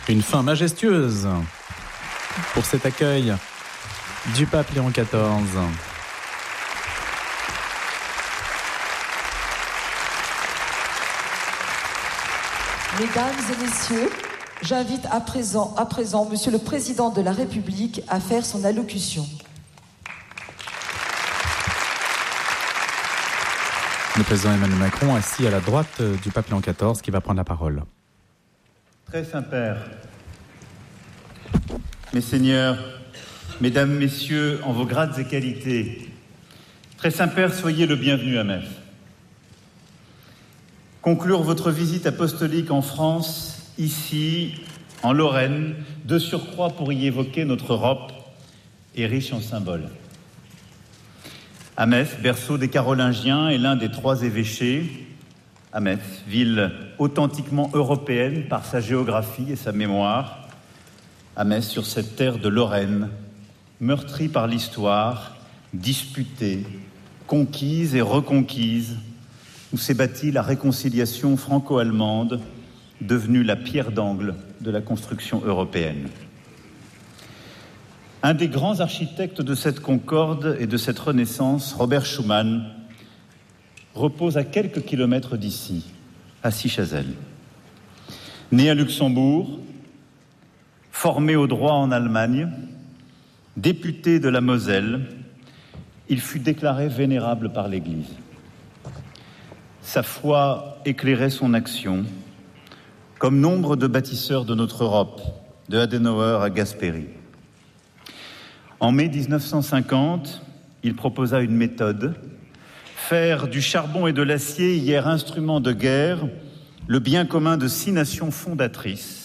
Une fin majestueuse pour cet accueil du pape Léon XIV. Mesdames et messieurs, j'invite à présent Monsieur le Président de la République à faire son allocution. Le président Emmanuel Macron, assis à la droite du pape Léon XIV, qui va prendre la parole. Très Saint-Père, mes seigneurs, mesdames, messieurs, en vos grades et qualités, Très Saint-Père, soyez le bienvenu à Metz. Conclure votre visite apostolique en France, ici, en Lorraine, de surcroît pour y évoquer notre Europe, est riche en symboles. À Metz, berceau des Carolingiens et l'un des 3 évêchés, à Metz, ville authentiquement européenne par sa géographie et sa mémoire, à Metz, sur cette terre de Lorraine, meurtrie par l'histoire, disputée, conquise et reconquise, où s'est bâtie la réconciliation franco-allemande, devenue la pierre d'angle de la construction européenne. Un des grands architectes de cette concorde et de cette renaissance, Robert Schuman, repose à quelques kilomètres d'ici, à Sichazel. Né à Luxembourg, formé au droit en Allemagne, député de la Moselle, il fut déclaré vénérable par l'Église. Sa foi éclairait son action, comme nombre de bâtisseurs de notre Europe, de Adenauer à Gasperi. En mai 1950, il proposa une méthode, faire du charbon et de l'acier, hier instrument de guerre, le bien commun de 6 nations fondatrices,